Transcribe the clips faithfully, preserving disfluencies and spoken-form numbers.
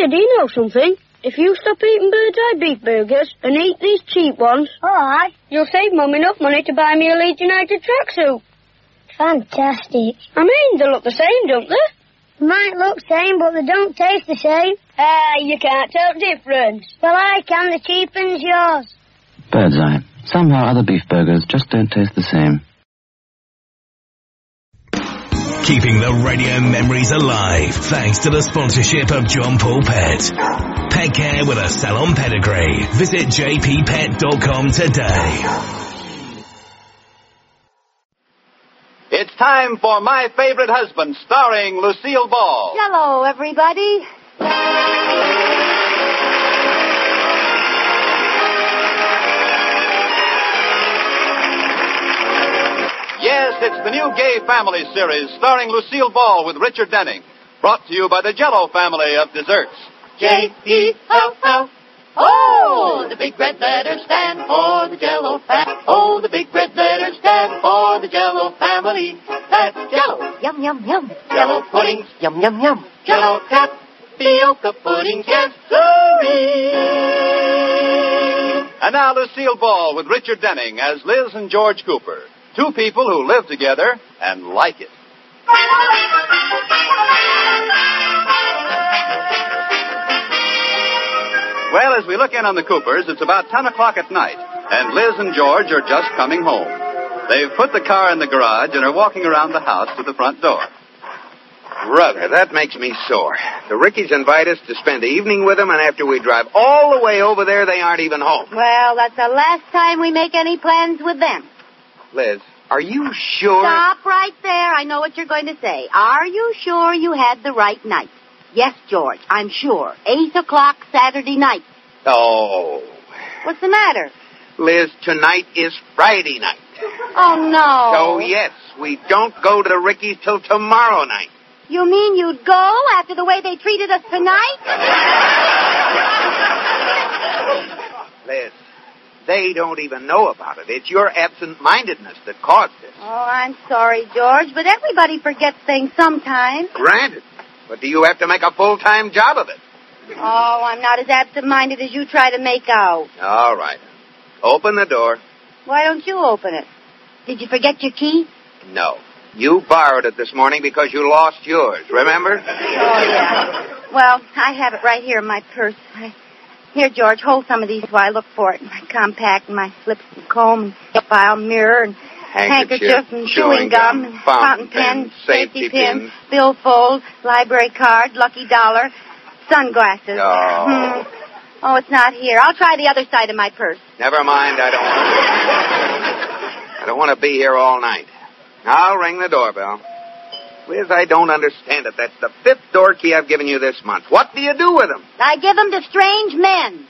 Here, do you know something? If you stop eating Bird's Eye beef burgers and eat these cheap ones, all right, you'll save Mum enough money to buy me a Leeds United tracksuit. Fantastic. I mean, they look the same, don't they? Might look same, but they don't taste the same. Ah, you can't tell the difference. Well, I can. The cheap one's yours. Bird's Eye. Somehow other beef burgers just don't taste the same. Keeping the radio memories alive thanks to the sponsorship of John Paul Pet. Pet care with a salon pedigree. Visit j p pet dot com today. It's time for My Favorite Husband, starring Lucille Ball. Hello, everybody. Yes, it's the new Gay Family series starring Lucille Ball with Richard Denning. Brought to you by the Jell-O family of desserts. J E L L. Oh, the big red letters stand for the Jell-O family. Oh, the big red letters stand for the Jell-O family. That's Jell-O. Yum, yum, yum. Jell-O puddings. Yum, yum, yum. Jell-O tapioca puddings. Yes, sirree. And now Lucille Ball with Richard Denning as Liz and George Cooper. Two people who live together and like it. Well, as we look in on the Coopers, it's about ten o'clock at night, and Liz and George are just coming home. They've put the car in the garage and are walking around the house to the front door. Brother, that makes me sore. The Rickies invite us to spend the evening with them, and after we drive all the way over there, they aren't even home. Well, that's the last time we make any plans with them. Liz, are you sure? Stop right there. I know what you're going to say. Are you sure you had the right night? Yes, George, I'm sure. Eight o'clock Saturday night. Oh. What's the matter? Liz, tonight is Friday night. Oh, no. Oh, yes. We don't go to the Rickies till tomorrow night. You mean you'd go after the way they treated us tonight? Liz, they don't even know about it. It's your absent-mindedness that caused this. Oh, I'm sorry, George, but everybody forgets things sometimes. Granted. But do you have to make a full-time job of it? Oh, I'm not as absent-minded as you try to make out. All right. Open the door. Why don't you open it? Did you forget your key? No. You borrowed it this morning because you lost yours, remember? Oh, yeah. Well, I have it right here in my purse. I... Here, George, hold some of these while I look for it. My compact and my slips and comb and file mirror and handkerchief, handkerchief and chewing gum, and fountain pen, safety pin, billfold, library card, lucky dollar, sunglasses. Oh. Hmm. Oh, it's not here. I'll try the other side of my purse. Never mind. I don't want to. I don't want to be here all night. I'll ring the doorbell. Liz, I don't understand it. That's the fifth door key I've given you this month. What do you do with them? I give them to strange men.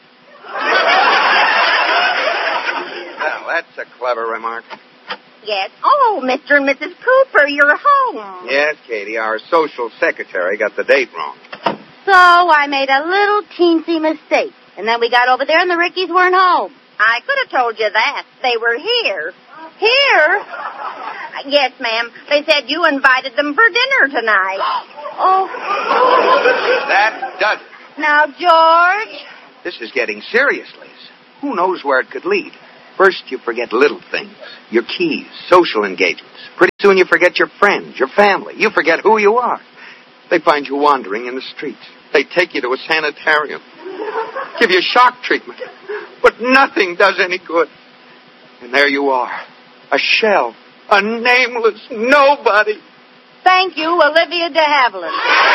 Well, that's a clever remark. Yes. Oh, Mister and Missus Cooper, you're home. Yes, Katie, our social secretary got the date wrong. So I made a little teensy mistake. And then we got over there and the Rickies weren't home. I could have told you that. They were here. Here? Yes, ma'am. They said you invited them for dinner tonight. Oh. That does it. Now, George. This is getting serious, Liz. Who knows where it could lead? First, you forget little things. Your keys, social engagements. Pretty soon you forget your friends, your family. You forget who you are. They find you wandering in the streets. They take you to a sanitarium. Give you shock treatment. But nothing does any good. And there you are. A shell. A nameless nobody. Thank you, Olivia de Havilland.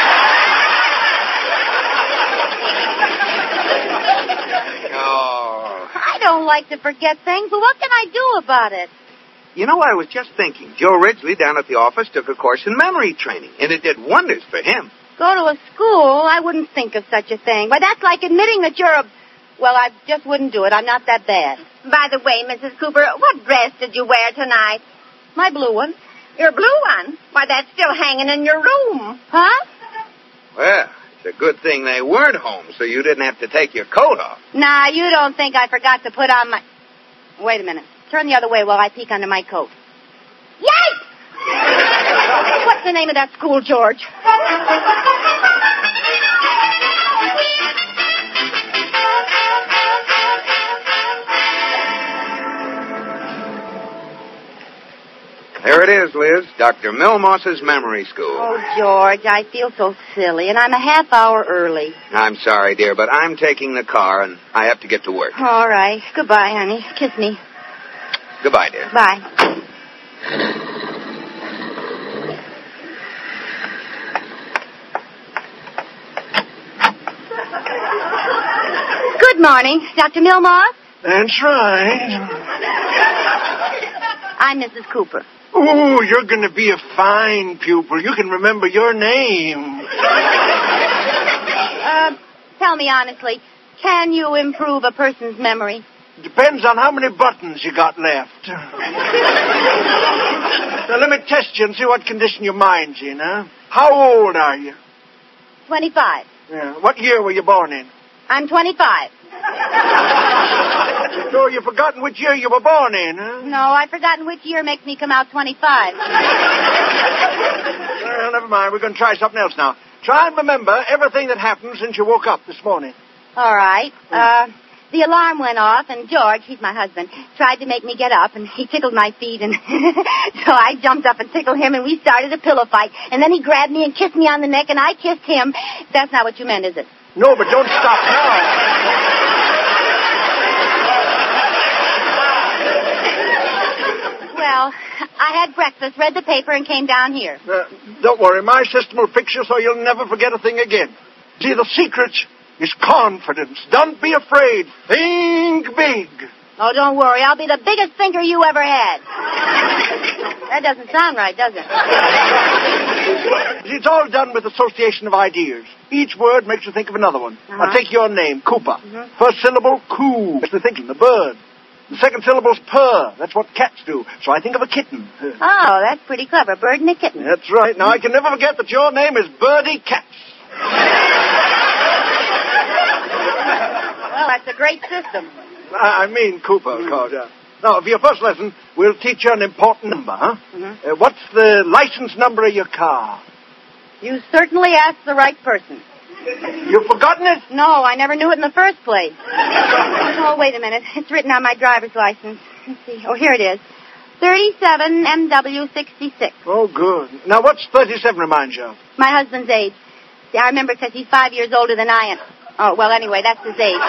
Oh. I don't like to forget things, but what can I do about it? You know, I was just thinking. Joe Ridgely down at the office took a course in memory training, and it did wonders for him. Go to a school? I wouldn't think of such a thing. Why, that's like admitting that you're a... Well, I just wouldn't do it. I'm not that bad. By the way, Missus Cooper, what dress did you wear tonight? My blue one. Your blue one? Why, that's still hanging in your room. Huh? Well, it's a good thing they weren't home, so you didn't have to take your coat off. Nah, you don't think I forgot to put on my... Wait a minute. Turn the other way while I peek under my coat. Yikes! What's the name of that school, George? Here it is, Liz. Doctor Milmoss's Memory School. Oh, George, I feel so silly, and I'm a half hour early. I'm sorry, dear, but I'm taking the car, and I have to get to work. All right. Goodbye, honey. Kiss me. Goodbye, dear. Bye. Good morning, Doctor Milmoss. That's right. I'm Missus Cooper. Oh, you're going to be a fine pupil. You can remember your name. Uh, tell me honestly, can you improve a person's memory? Depends on how many buttons you got left. Now, let me test you and see what condition your mind's in, huh? How old are you? twenty-five. Yeah. What year were you born in? I'm twenty-five. So you've forgotten which year you were born in, huh? No, I've forgotten which year makes me come out twenty-five. Well, never mind. We're going to try something else now. Try and remember everything that happened since you woke up this morning. All right. Uh, the alarm went off, and George, he's my husband, tried to make me get up, and he tickled my feet, and so I jumped up and tickled him, and we started a pillow fight. And then he grabbed me and kissed me on the neck, and I kissed him. That's not what you meant, is it? No, but don't stop now. Well, I had breakfast, read the paper, and came down here. Uh, don't worry. My system will fix you so you'll never forget a thing again. See, the secret is confidence. Don't be afraid. Think big. Oh, don't worry. I'll be the biggest thinker you ever had. That doesn't sound right, does it? It's all done with association of ideas. Each word makes you think of another one. Uh-huh. Now, take your name, Cooper. Mm-hmm. First syllable, coo. Makes me think of the bird. The second syllable's purr. That's what cats do. So I think of a kitten. Oh, that's pretty clever. Bird and a kitten. That's right. Now, I can never forget that your name is Birdie Katz. Well, that's a great system. I mean Cooper, of course, yeah. Now, for your first lesson, we'll teach you an important number, huh? Mm-hmm. Uh, what's the license number of your car? You certainly asked the right person. You've forgotten it? No, I never knew it in the first place. Oh, wait a minute. It's written on my driver's license. Let's see. Oh, here it is. thirty-seven M W sixty-six. Oh, good. Now, what's thirty-seven remind you of? My husband's age. See, I remember because he's five years older than I am. Oh, well, anyway, that's his age.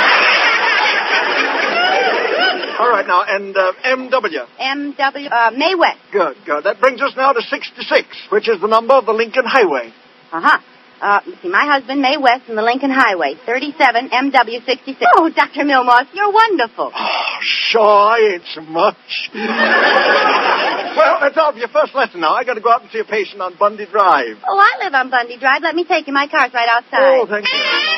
All right, now, and uh, M W? M W, uh, May West. Good, good. That brings us now to sixty-six, which is the number of the Lincoln Highway. Uh-huh. Uh, you see, my husband, May West, and the Lincoln Highway, thirty-seven M W sixty-six. Oh, Doctor Milmoss, you're wonderful. Oh, sure, I ain't so much. Well, that's all for your first lesson now. I got to go out and see a patient on Bundy Drive. Oh, I live on Bundy Drive. Let me take you. My car's right outside. Oh, thank you.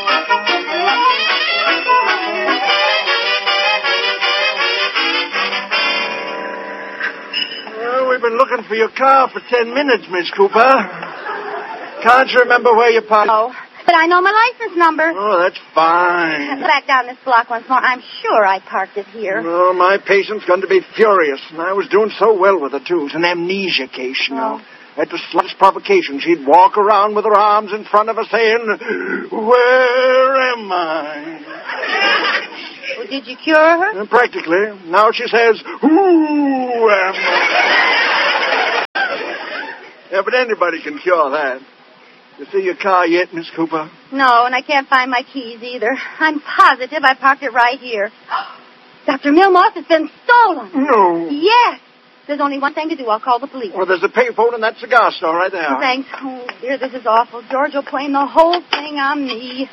Well, we've been looking for your car for ten minutes, Miss Cooper. Can't you remember where you parked? Oh, but I know my license number. Oh, that's fine. Back down this block once more. I'm sure I parked it here. Oh, my patient's going to be furious. And I was doing so well with her, too. It's an amnesia case, you know. Oh. At the slightest provocation, she'd walk around with her arms in front of her saying, "Where am I?" Well, did you cure her? Uh, practically. Now she says, "Who am I?" Yeah, but anybody can cure that. You see your car yet, Miss Cooper? No, and I can't find my keys either. I'm positive I parked it right here. Doctor Milmoss has been stolen. No. Yes. There's only one thing to do. I'll call the police. Well, there's a payphone in that cigar store right there. Oh, thanks. Oh, dear, this is awful. George will blame the whole thing on me.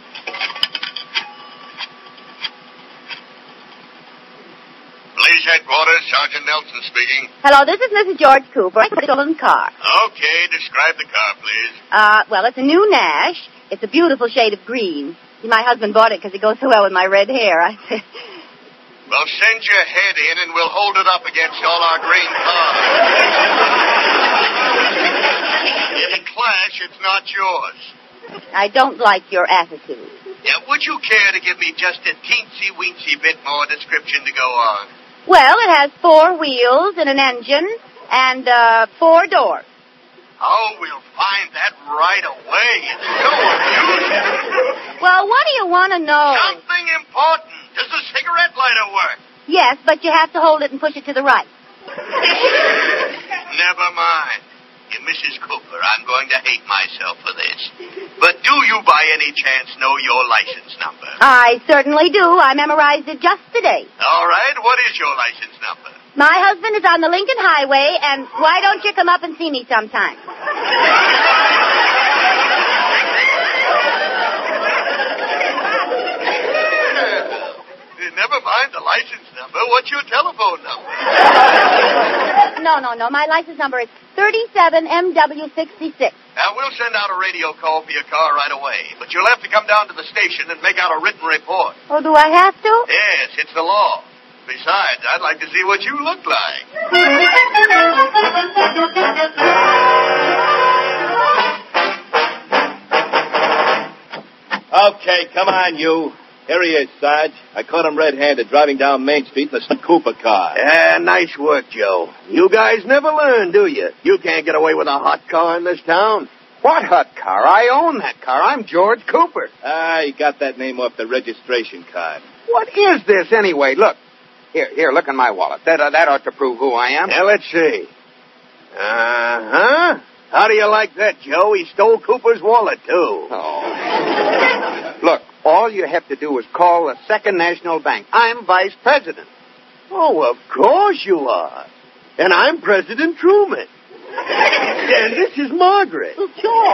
Police headquarters, Sergeant Nelson speaking. Hello, this is Missus George Cooper. I put a stolen car. Okay, describe the car, please. Uh, well, it's a new Nash. It's a beautiful shade of green. See, my husband bought it because it goes so well with my red hair. I said... Well, send your head in and we'll hold it up against all our green cars. If you clash, it's not yours. I don't like your attitude. Yeah, would you care to give me just a teensy-weensy bit more description to go on? Well, it has four wheels and an engine and, uh, four doors. Oh, we'll find that right away. It's so amusing. Well, what do you want to know? Something important. Does the cigarette lighter work? Yes, but you have to hold it and push it to the right. Never mind. You, Missus Cooper, I'm going to hate myself for this. But do you by any chance know your license number? I certainly do. I memorized it just today. All right, what is your license number? My husband is on the Lincoln Highway, and why don't you come up and see me sometime? Never mind the license number. What's your telephone number? No, no, no. My license number is thirty-seven M W sixty-six. Now, we'll send out a radio call for your car right away. But you'll have to come down to the station and make out a written report. Oh, do I have to? Yes, it's the law. Besides, I'd like to see what you look like. Okay, come on, you. Here he is, Sarge. I caught him red-handed driving down Main Street in a Cooper car. Yeah, nice work, Joe. You guys never learn, do you? You can't get away with a hot car in this town. What hot car? I own that car. I'm George Cooper. Ah, you got that name off the registration card. What is this, anyway? Look. Here, here, look in my wallet. That, uh, that ought to prove who I am. Yeah, let's see. Uh-huh. How do you like that, Joe? He stole Cooper's wallet, too. Oh. Look, all you have to do is call the Second National Bank. I'm vice president. Oh, of course you are. And I'm President Truman. And this is Margaret. Sure.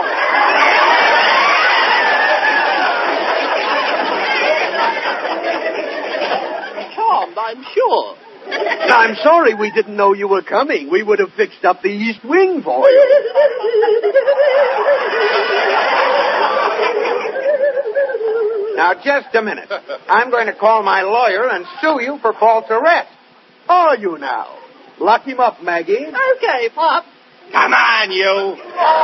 Charmed, I'm sure. I'm sorry we didn't know you were coming. We would have fixed up the East Wing for you. Now, just a minute. I'm going to call my lawyer and sue you for false arrest. Are you now? Lock him up, Maggie. Okay, Pop. Come on, you.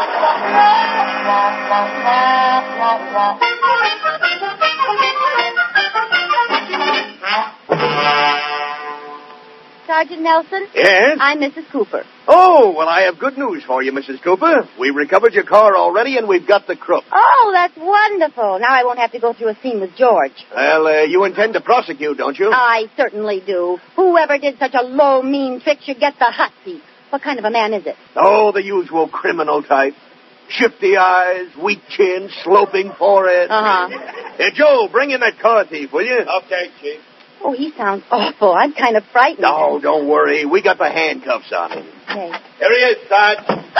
Sergeant Nelson? Yes? I'm Missus Cooper. Oh, well, I have good news for you, Missus Cooper. We recovered your car already, and we've got the crook. Oh, that's wonderful. Now I won't have to go through a scene with George. Well, uh, you intend to prosecute, don't you? I certainly do. Whoever did such a low, mean trick should get the hot seat. What kind of a man is it? Oh, the usual criminal type. Shifty eyes, weak chin, sloping forehead. Uh-huh. Hey, Joe, bring in that car thief, will you? Okay, Chief. Oh, he sounds awful. I'm kind of frightened. No, don't worry. We got the handcuffs on him. Okay. Here he is, Sarge.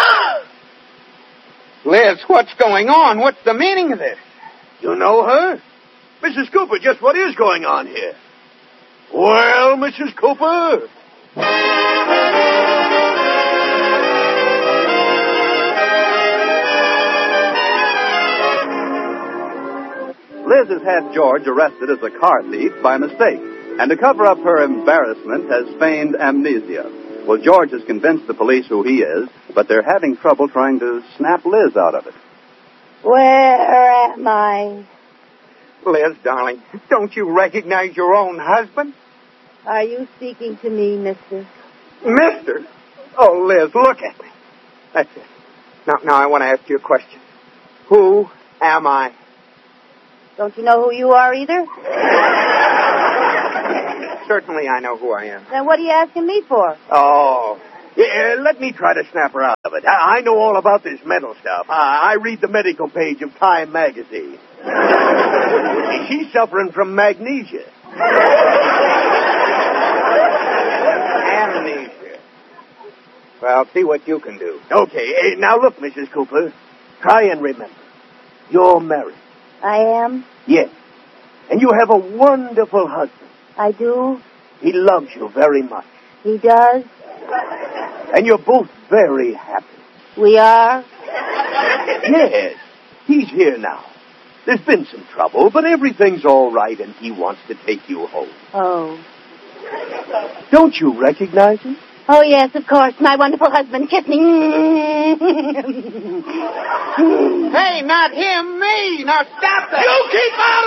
Liz, what's going on? What's the meaning of this? You know her? Missus Cooper, just what is going on here? Well, Missus Cooper. Liz has had George arrested as a car thief by mistake, and to cover up her embarrassment has feigned amnesia. Well, George has convinced the police who he is, but they're having trouble trying to snap Liz out of it. Where am I? Liz, darling, don't you recognize your own husband? Are you speaking to me, mister? Mister? Oh, Liz, look at me. That's it. Now, now I want to ask you a question. Who am I? Don't you know who you are either? Certainly I know who I am. Then what are you asking me for? Oh, yeah, let me try to snap her out of it. I, I know all about this mental stuff. I, I read the medical page of Time magazine. She's suffering from magnesia. Amnesia. Well, see what you can do. Okay, eh, now look, Missus Cooper. Try and remember. You're married. I am? Yes. And you have a wonderful husband. I do? He loves you very much. He does? And you're both very happy. We are? Yes. He's here now. There's been some trouble, but everything's all right, and he wants to take you home. Oh. Don't you recognize him? Oh, yes, of course. My wonderful husband. Kiss me. Hey, not him, me. Now stop that. You keep out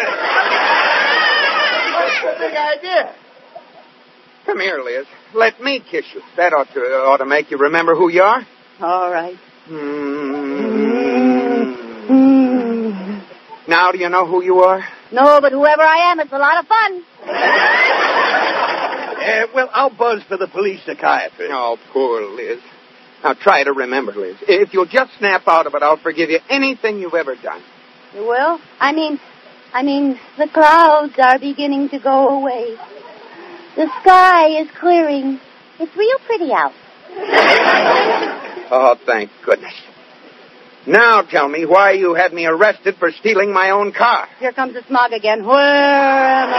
of there! What's the big idea? Come here, Liz. Let me kiss you. That ought to, ought to make you remember who you are. All right. Mm. Now do you know who you are? No, but whoever I am, it's a lot of fun. Uh, well, I'll buzz for the police psychiatrist. Oh, poor Liz. Now, try to remember, Liz. If you'll just snap out of it, I'll forgive you anything you've ever done. You will? I mean, I mean, the clouds are beginning to go away. The sky is clearing. It's real pretty out. Oh, thank goodness. Now tell me why you had me arrested for stealing my own car. Here comes the smog again. Where am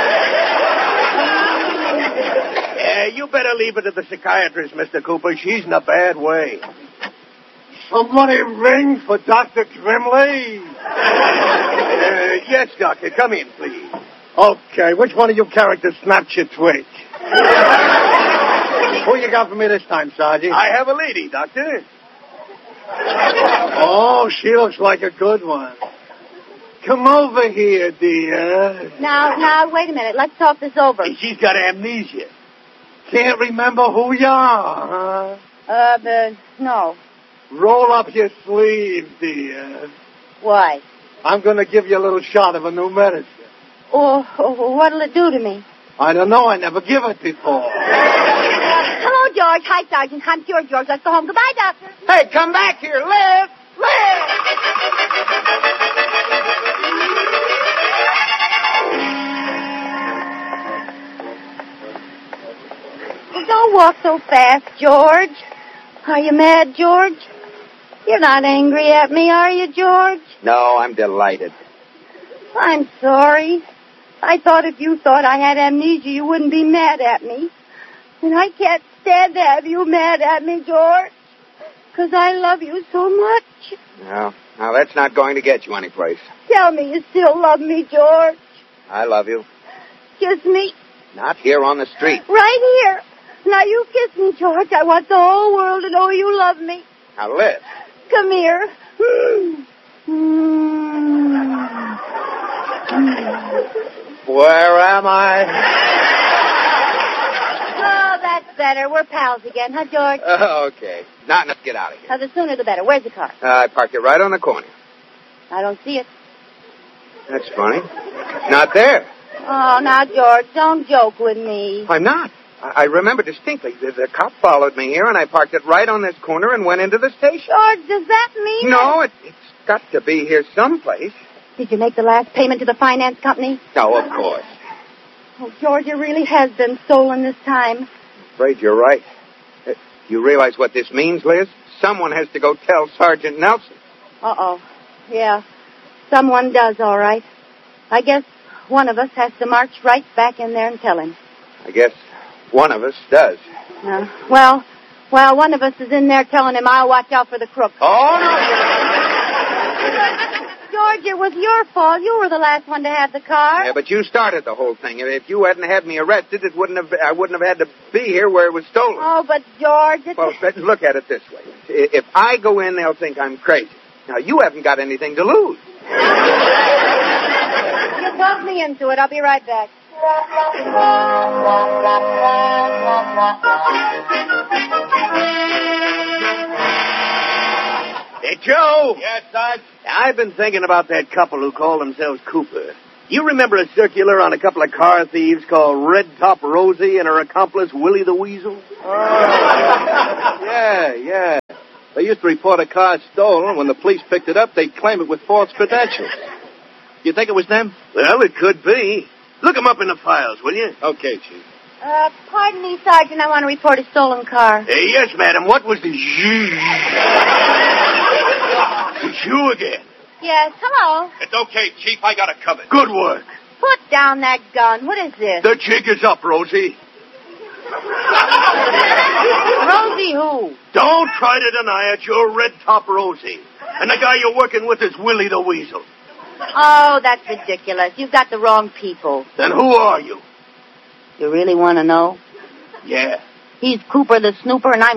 I? Yeah, you better leave it to the psychiatrist, Mister Cooper. She's in a bad way. Somebody ring for Doctor Grimley. uh, yes, Doctor. Come in, please. Okay, which one of you characters snapped your twitch? Who you got for me this time, Sergeant? I have a lady, Doctor. Oh, she looks like a good one. Come over here, dear. Now, now, wait a minute. Let's talk this over. She's got amnesia. Can't remember who you are, huh? Uh, but, no. Roll up your sleeves, dear. Why? I'm going to give you a little shot of a new medicine. Oh, oh, what'll it do to me? I don't know. I never give it before. Hello, George. Hi, Sergeant. I'm Pure George. Let's go home. Goodbye, Doctor. Hey, come back here. Live! Live! Well, don't walk so fast, George. Are you mad, George? You're not angry at me, are you, George? No, I'm delighted. I'm sorry. I thought if you thought I had amnesia, you wouldn't be mad at me. And I can't stand to have you mad at me, George. Because I love you so much. No, now that's not going to get you anyplace. Tell me you still love me, George. I love you. Kiss me. Not here on the street. Right here. Now you kiss me, George. I want the whole world to know you love me. Now, Liz. Come here. Where am I? Oh, that's better. We're pals again, huh, George? Uh, okay. Now, let's get out of here. Now, the sooner the better. Where's the car? Uh, I parked it right on the corner. I don't see it. That's funny. Not there. Oh, now, George, don't joke with me. I'm not. I, I remember distinctly. The, the cop followed me here, and I parked it right on this corner and went into the station. George, does that mean... No, it, it's got to be here someplace. Did you make the last payment to the finance company? No, of course. Oh, George, it really has been stolen this time. I'm afraid you're right. Uh, you realize what this means, Liz? Someone has to go tell Sergeant Nelson. Uh-oh. Yeah. Someone does, all right. I guess one of us has to march right back in there and tell him. I guess one of us does. Uh, well, well, one of us is in there telling him I'll watch out for the crook. Oh, no. George, it was your fault. You were the last one to have the car. Yeah, but you started the whole thing. If you hadn't had me arrested, it wouldn't have. I wouldn't have had to be here where it was stolen. Oh, but George... It's... Well, look at it this way. If I go in, they'll think I'm crazy. Now, you haven't got anything to lose. You talked me into it. I'll be right back. Hey, Joe. Yes, Sarge? I've been thinking about that couple who call themselves Cooper. You remember a circular on a couple of car thieves called Red Top Rosie and her accomplice Willie the Weasel? Oh. yeah, yeah. They used to report a car stolen. When the police picked it up, they'd claim it with false credentials. You think it was them? Well, it could be. Look them up in the files, will you? Okay, Chief. Uh, pardon me, Sergeant. I want to report a stolen car. Uh, yes, madam. What was the zzzz? It's you again. Yes, hello. It's okay, Chief. I got it covered. Good work. Put down that gun. What is this? The jig is up, Rosie. Rosie who? Don't try to deny it. You're Red Top Rosie. And the guy you're working with is Willie the Weasel. Oh, that's ridiculous. You've got the wrong people. Then who are you? You really want to know? Yeah. He's Cooper the Snooper, and I'm